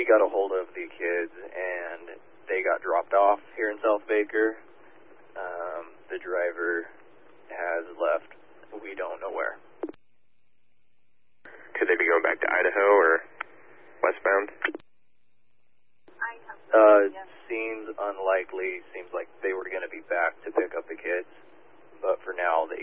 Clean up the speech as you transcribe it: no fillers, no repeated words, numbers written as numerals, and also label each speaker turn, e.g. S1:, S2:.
S1: got a hold of the kids, and they got dropped off here in South Baker. The driver has left. We don't know where.
S2: Could they be going back to Idaho or westbound?
S1: Seems unlikely. Seems like they were going to be back to pick up the kids. But for now, the